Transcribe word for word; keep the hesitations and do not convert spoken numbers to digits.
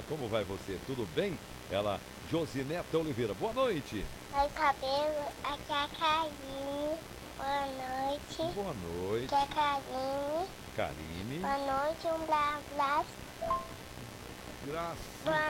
como vai você? Tudo bem? Ela, Josineta Oliveira, boa noite. Oi, cabelo, aqui é a Karine. Boa noite. Boa noite. Aqui é a Karine. Karine. Boa noite, um blá blá. Graça. Boa